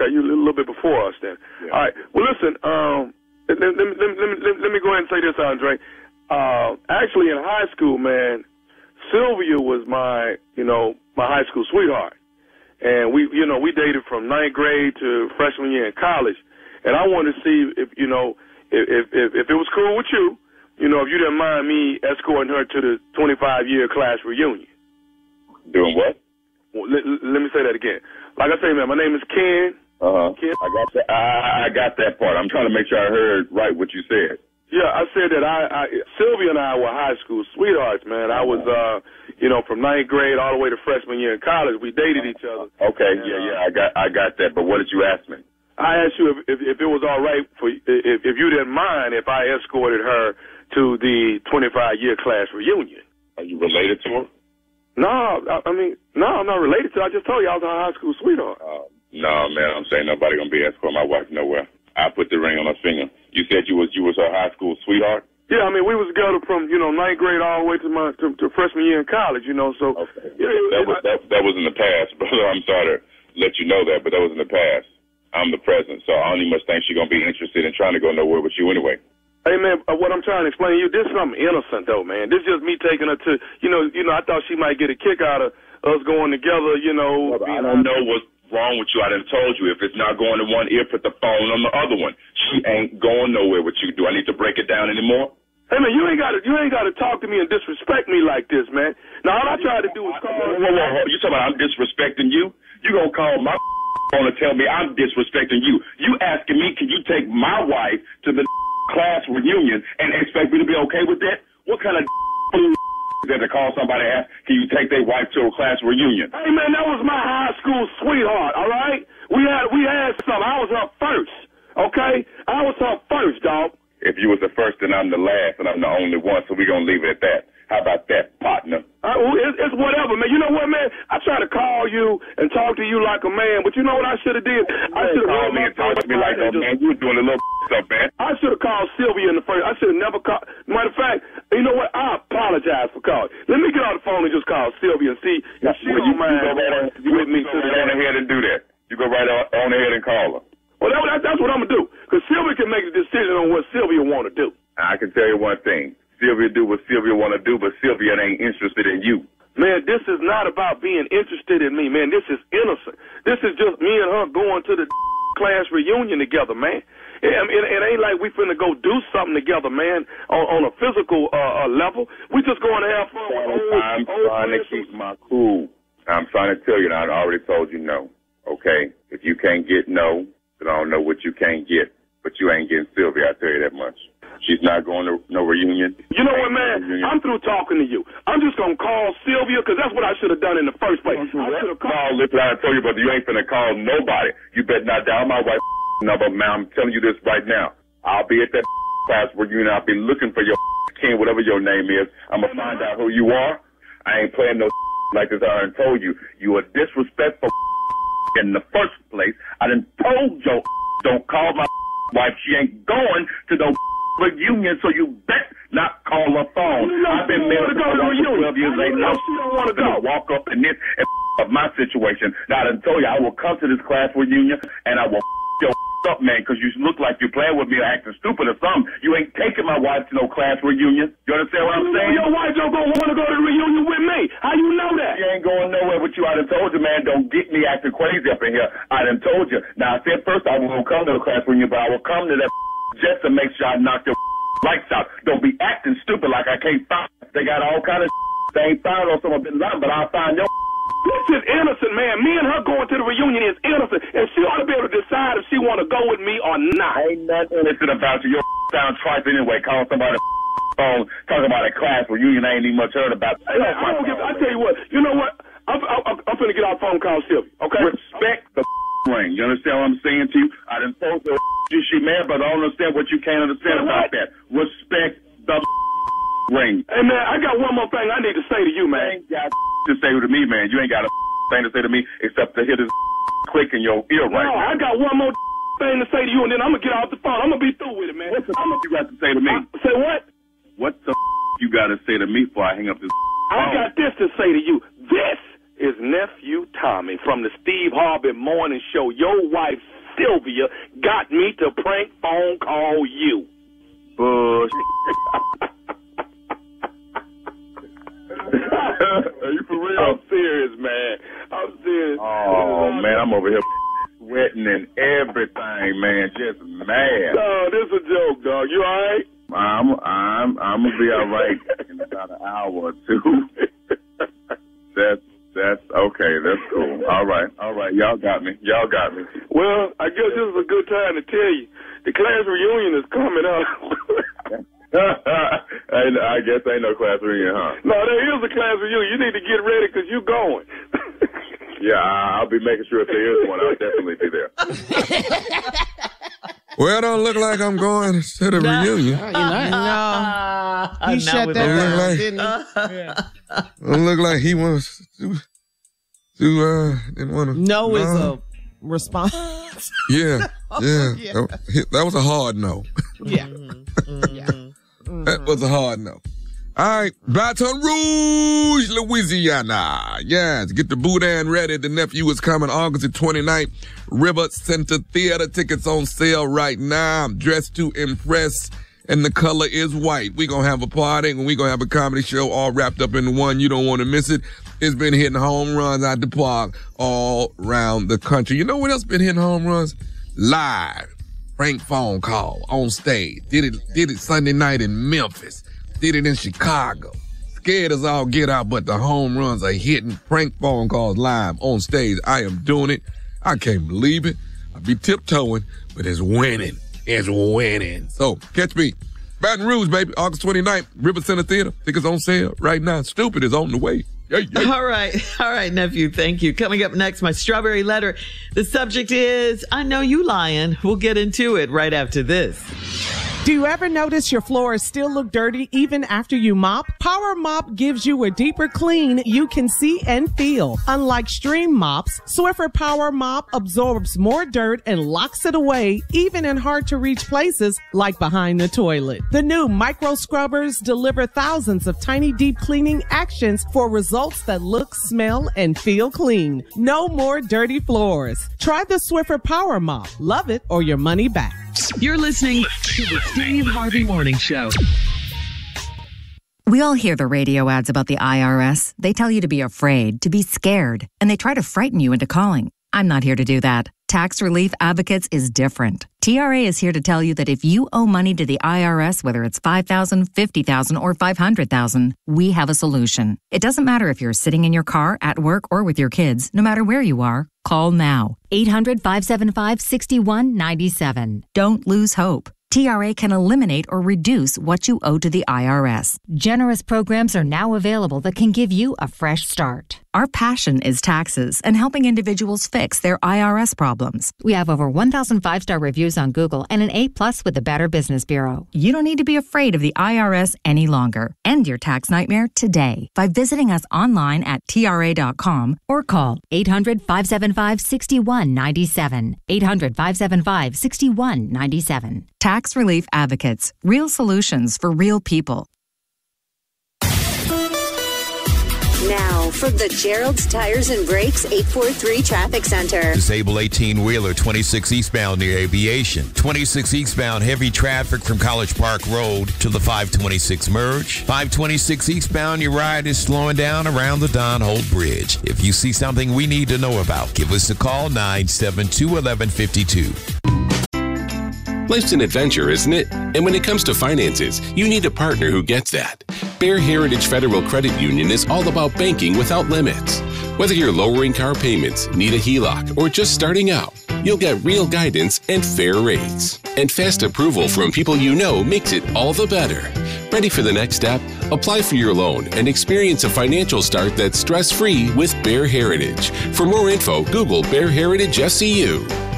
Okay, you a little bit before us then. Yeah. All right. Well, listen. Let me go ahead and say this, Andre. Actually, in high school, man, Sylvia was my high school sweetheart, and we dated from 9th grade to freshman year in college. And I wanted to see if it was cool with you, if you didn't mind me escorting her to the 25-year class reunion. Doing what? Well, let me say that again. Like I say, man, my name is Ken. Ken. I got that part. I'm trying to make sure I heard right what you said. Yeah, I said that Sylvia and I were high school sweethearts, man. I was, from 9th grade all the way to freshman year in college. We dated each other. Okay, and, I got that. But what did you ask me? I asked you if it was all right if you didn't mind if I escorted her to the 25-year class reunion. Are you related to her? No, no, I'm not related to her. I just told you I was her high school sweetheart. No, man, I'm saying nobody gonna be escorting my wife nowhere. I put the ring on her finger. You said you was her high school sweetheart? Yeah, we was together from 9th grade all the way to freshman year in college. So okay. That was in the past, brother. I'm sorry to let you know that, but that was in the past. I'm the present, so I don't even much think she's gonna be interested in trying to go nowhere with you anyway. Hey, man, what I'm trying to explain to you, this is something innocent, though, man. This is just me taking her to, I thought she might get a kick out of us going together, Well, I don't know what's wrong with you. I done told you. If it's not going to one ear, put the phone on the other one. She ain't going nowhere with you. Do I need to break it down anymore? Hey, man, you ain't got to talk to me and disrespect me like this, man. Now, all I tried to do was call her. Whoa. You talking about I'm disrespecting you? You gonna call my phone and tell me I'm disrespecting you? You asking me, can you take my wife to the class reunion and expect me to be okay with that? What kind of is that to call somebody and ask, can you take their wife to a class reunion? Hey, man, that was my high school sweetheart, all right? We had something. I was her first, okay? I was her first, dog. If you was the first, then I'm the last, and I'm the only one, so we're going to leave it at that. How about that, partner? It's whatever, man. You know what, man? I try to call you and talk to you like a man, but you know what I should have did? I should have called me and talked to me like a man. You were doing a little stuff, man. I should have called Sylvia in the first. I should have never called. Matter of fact, you know what? I apologize for calling. Let me get on the phone and just call Sylvia and see if she don't mind with me. You go right on ahead and do that. You go right on ahead and call her. Well, that's what I'm going to do, because Sylvia can make a decision on what Sylvia want to do. I can tell you one thing. Sylvia do what Sylvia want to do, but Sylvia ain't interested in you. Man, this is not about being interested in me, man. This is innocent. This is just me and her going to the class reunion together, man. It ain't like we finna go do something together, man, on a physical level. We just going to have fun with I'm trying to keep my cool. I'm trying to tell you, and I already told you no, okay? If you can't get no, then I don't know what you can't get. But you ain't getting Sylvia, I tell you that much. She's not going to no reunion. You know what, man? I'm through talking to you. I'm just going to call Sylvia, because that's what I should have done in the first place. I should have called. Listen, I told you, brother, you ain't finna call nobody. You better not dial my wife's number, man. I'm telling you this right now. I'll be at that class reunion. I'll be looking for your Ken, whatever your name is. I'm going to find out who you are. I ain't playing no like this. I done told you. You are disrespectful in the first place. I done told your don't call my wife. She ain't going to no reunion, so you bet not call her phone. I've been married for 12 years later. She don't want to go. Walk up in this and of my situation. Now, I done told you I will come to this class reunion and I will your up, man, because you look like you're playing with me or acting stupid or something. You ain't taking my wife to no class reunion. You understand what I'm saying? Your wife don't want to go to the reunion with me. How you know that? She ain't going nowhere with you. I done told you, man, don't get me acting crazy up in here. I done told you. Now, I said first I won't come to the class reunion, but I will come to that just to make sure I knock your lights out. Don't be acting stupid like I can't find. They got all kind of they ain't found on some of Bin Laden, but I'll find your. This is innocent, man. Me and her going to the reunion is innocent, and she ought to be able to decide if she want to go with me or not. Ain't nothing innocent about you. Your sound twice anyway. Calling somebody phone, talking about a class reunion I ain't even much heard about. Hey, man, I tell you what. You know what? I'm finna get our phone call Sylvia. Okay. Respect the ring. You understand what I'm saying to you? I done told her she mad, but I don't understand what you can't understand about that. Respect the ring. Hey, man, I got one more thing I need to say to you, man. You ain't got to say to me, man. You ain't got a thing to say to me except to hear this click in your ear right now. I got one more thing to say to you, and then I'm going to get off the phone. I'm going to be through with it, man. What the you got to say to me? Say what? What the you got to say to me before I hang up this phone? I got this to say to you. This is nephew Tommy from the Steve Harvey Morning Show. Your wife, Sylvia, got me to prank phone call you. Bush. Are you for real? I'm serious, man. I'm serious. Oh, man, I'm over here sweating and everything, man. Just mad. No, this is a joke, dog. You all right? I'm gonna be all right in about an hour or two. That's okay. That's cool. All right. Y'all got me. Well, I guess this is a good time to tell you the class reunion is coming up. I guess ain't no class reunion, huh? No, there is a class reunion. You need to get ready because you're going. Yeah, I'll be making sure if there is one, I'll definitely be there. Well, it don't look like I'm going to the reunion. No. He shut that down, didn't he? Yeah. Don't look like he wants to didn't want to. No is a response. Yeah. That was a hard no. Yeah. That was a hard no. All right, Baton Rouge, Louisiana. Yes, get the boudin ready. The nephew is coming August the 29th. River Center Theater. Tickets on sale right now. I'm dressed to impress, and the color is white. We're going to have a party, and we're going to have a comedy show all wrapped up into one. You don't want to miss it. It's been hitting home runs out the park all around the country. You know what else been hitting home runs? Live. Prank phone call on stage. Did it Sunday night in Memphis. Did it in Chicago. Scared us all get out, but the home runs are hitting. Prank phone calls live on stage. I am doing it. I can't believe it. I be tiptoeing, but it's winning. It's winning. So catch me. Baton Rouge, baby. August 29th. River Center Theater. Tickets on sale right now. Stupid is on the way. Yeah. All right, nephew. Thank you. Coming up next, my strawberry letter. The subject is, I know you lying. We'll get into it right after this. Do you ever notice your floors still look dirty even after you mop? Power Mop gives you a deeper clean you can see and feel. Unlike stream mops, Swiffer Power Mop absorbs more dirt and locks it away, even in hard-to-reach places like behind the toilet. The new micro scrubbers deliver thousands of tiny deep cleaning actions for results that look, smell, and feel clean. No more dirty floors. Try the Swiffer Power Mop. Love it or your money back. You're listening to the Steve Harvey Morning Show. We all hear the radio ads about the IRS. They tell you to be afraid, to be scared, and they try to frighten you into calling. I'm not here to do that. Tax Relief Advocates is different. TRA is here to tell you that if you owe money to the IRS, whether it's $5,000, $50,000, or $500,000, we have a solution. It doesn't matter if you're sitting in your car, at work, or with your kids. No matter where you are, call now. 800-575-6197. Don't lose hope. TRA can eliminate or reduce what you owe to the IRS. Generous programs are now available that can give you a fresh start. Our passion is taxes and helping individuals fix their IRS problems. We have over 1,000 5-star reviews on Google and an A+ with the Better Business Bureau. You don't need to be afraid of the IRS any longer. End your tax nightmare today by visiting us online at TRA.com or call 800-575-6197. 800-575-6197. Tax Relief Advocates. Real solutions for real people. Now, from the Gerald's Tires and Brakes 843 Traffic Center. Disable 18-wheeler 26 eastbound near Aviation. 26 eastbound heavy traffic from College Park Road to the 526 merge. 526 eastbound, your ride is slowing down around the Don Holt Bridge. If you see something we need to know about, give us a call, 972-1152. Life's an adventure, isn't it? And when it comes to finances, you need a partner who gets that. Bear Heritage Federal Credit Union is all about banking without limits. Whether you're lowering car payments, need a HELOC, or just starting out, you'll get real guidance and fair rates. And fast approval from people you know makes it all the better. Ready for the next step? Apply for your loan and experience a financial start that's stress-free with Bear Heritage. For more info, Google Bear Heritage SCU.